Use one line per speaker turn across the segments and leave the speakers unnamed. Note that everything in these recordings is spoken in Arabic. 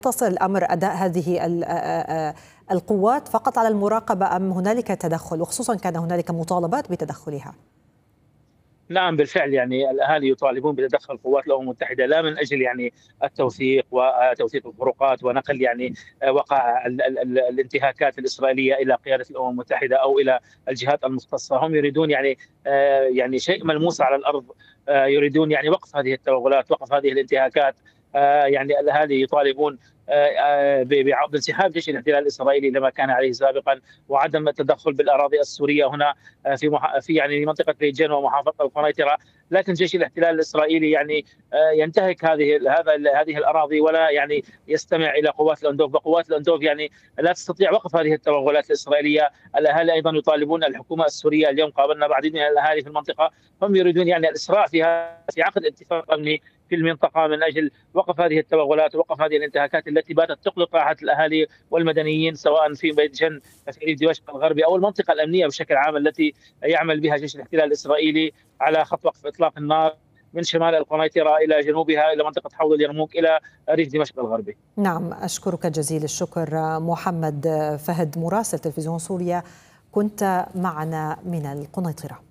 يقتصر الأمر أداء هذه القوات فقط على المراقبة أم هنالك تدخل، وخصوصا كان هنالك مطالبات بتدخلها؟
نعم بالفعل، يعني الاهالي يطالبون بتدخل قوات الامم المتحده، لا من اجل يعني التوثيق وتوثيق الخروقات ونقل يعني وقع الانتهاكات الاسرائيليه الى قياده الامم المتحده او الى الجهات المختصه. هم يريدون يعني شيء ملموس على الارض، يريدون يعني وقف هذه التوغلات، وقف هذه الانتهاكات. يعني الاهالي يطالبون بانسحاب جيش الاحتلال الاسرائيلي لما كان عليه سابقا، وعدم التدخل بالاراضي السوريه هنا في يعني منطقه بيجين ومحافظه القنيطره. لكن جيش الاحتلال الاسرائيلي يعني ينتهك هذه الاراضي، ولا يعني يستمع الى قوات الاندوف، وقوات الاندوف يعني لا تستطيع وقف هذه التوغلات الاسرائيليه. الاهالي ايضا يطالبون الحكومه السوريه، اليوم قابلنا بعدين من الاهالي في المنطقه، هم يريدون يعني الاسراع في عقد اتفاق امني في المنطقه من اجل وقف هذه التوغلات، ووقف هذه الانتهاكات التي باتت تقلق راحه الاهالي والمدنيين، سواء في بيت جن في ريف دمشق الغربي او المنطقه الامنيه بشكل عام التي يعمل بها جيش الاحتلال الاسرائيلي على خط وقف اطلاق النار من شمال القنيطره الى جنوبها الى منطقه حوض اليرموك الى ريف دمشق الغربي.
نعم، اشكرك جزيل الشكر محمد فهد مراسل تلفزيون سوريا، كنت معنا من القنيطره.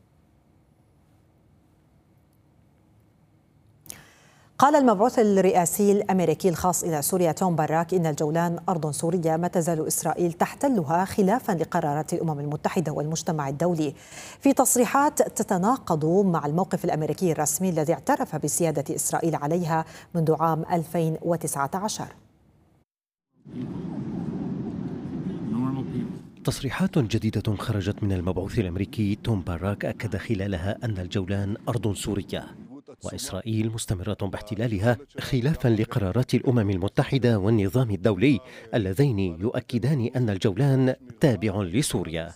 قال المبعوث الرئاسي الأمريكي الخاص إلى سوريا توم باراك إن الجولان أرض سورية ما تزال إسرائيل تحتلها خلافا لقرارات الأمم المتحدة والمجتمع الدولي، في تصريحات تتناقض مع الموقف الأمريكي الرسمي الذي اعترف بسيادة إسرائيل عليها منذ عام 2019.
تصريحات جديدة خرجت من المبعوث الأمريكي توم باراك أكد خلالها أن الجولان أرض سورية، وإسرائيل مستمرة باحتلالها خلافا لقرارات الأمم المتحدة والنظام الدولي اللذين يؤكدان أن الجولان تابع لسوريا.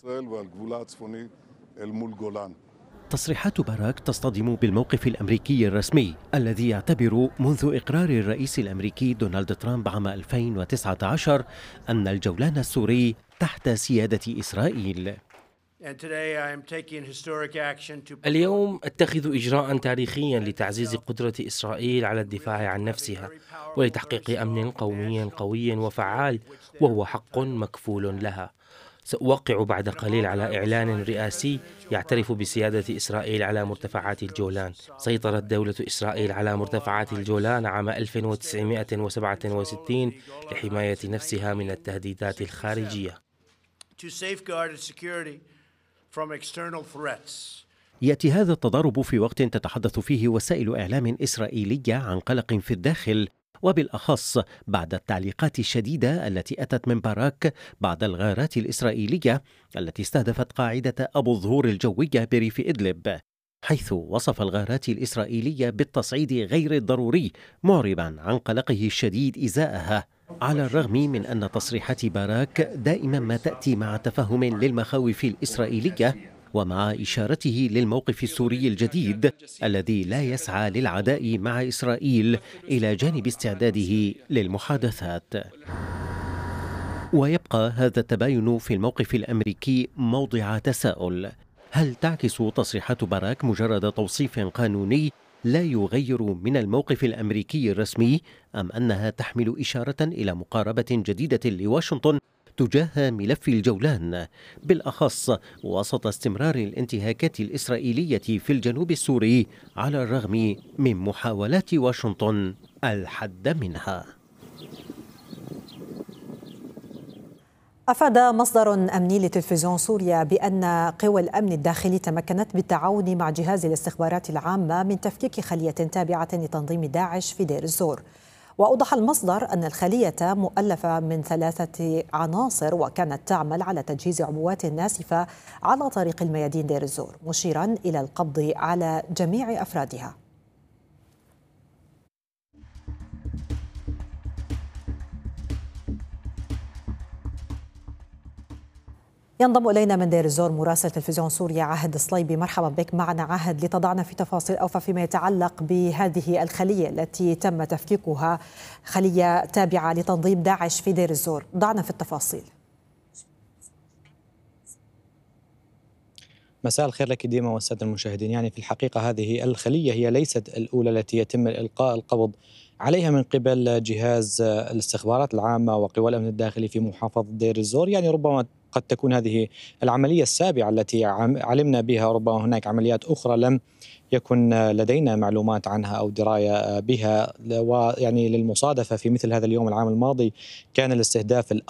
تصريحات باراك تصطدم بالموقف الأمريكي الرسمي الذي يعتبر منذ إقرار الرئيس الأمريكي دونالد ترامب عام 2019 أن الجولان السوري تحت سيادة إسرائيل.
اليوم أتخذ إجراء تاريخيا لتعزيز قدرة إسرائيل على الدفاع عن نفسها ولتحقيق أمن قومي قوي وفعال، وهو حق مكفول لها. سأوقع بعد قليل على إعلان رئاسي يعترف بسيادة إسرائيل على مرتفعات الجولان. سيطرت دولة إسرائيل على مرتفعات الجولان عام 1967 لحماية نفسها من التهديدات الخارجية.
يأتي هذا التضارب في وقت تتحدث فيه وسائل إعلام إسرائيلية عن قلق في الداخل، وبالأخص بعد التعليقات الشديدة التي أتت من باراك بعد الغارات الإسرائيلية التي استهدفت قاعدة أبو الظهور الجوية بريف إدلب، حيث وصف الغارات الإسرائيلية بالتصعيد غير الضروري، معربا عن قلقه الشديد إزاءها، على الرغم من أن تصريحات باراك دائما ما تأتي مع تفهم للمخاوف الإسرائيلية ومع إشارته للموقف السوري الجديد الذي لا يسعى للعداء مع إسرائيل إلى جانب استعداده للمحادثات. ويبقى هذا التباين في الموقف الأمريكي موضع تساؤل: هل تعكس تصريحات باراك مجرد توصيف قانوني لا يغير من الموقف الأمريكي الرسمي، أم أنها تحمل إشارة إلى مقاربة جديدة لواشنطن تجاه ملف الجولان، بالأخص وسط استمرار الانتهاكات الإسرائيلية في الجنوب السوري على الرغم من محاولات واشنطن الحد منها؟
أفاد مصدر أمني لتلفزيون سوريا بأن قوى الأمن الداخلي تمكنت بالتعاون مع جهاز الاستخبارات العامة من تفكيك خلية تابعة لتنظيم داعش في دير الزور. وأوضح المصدر أن الخلية مؤلفة من 3 عناصر وكانت تعمل على تجهيز عبوات ناسفة على طريق الميادين دير الزور، مشيرا إلى القبض على جميع أفرادها. ينضم إلينا من دير الزور مراسل تلفزيون سوريا عاهد الصليبي. مرحبا بك معنا عاهد، لتضعنا في تفاصيل أوفى فيما يتعلق بهذه الخلية التي تم تفكيكها، خلية تابعة لتنظيم داعش في دير الزور. ضعنا في التفاصيل.
مساء الخير لك ديما والسادة المشاهدين. يعني في الحقيقة هذه الخلية هي ليست الأولى التي يتم إلقاء القبض عليها من قبل جهاز الاستخبارات العامة وقوى الأمن الداخلي في محافظة دير الزور. يعني ربما قد تكون هذه العملية السابعة التي علمنا بها، ربما هناك عمليات أخرى لم يكن لدينا معلومات عنها أو دراية بها. ويعني للمصادفة في مثل هذا اليوم العام الماضي كان الاستهداف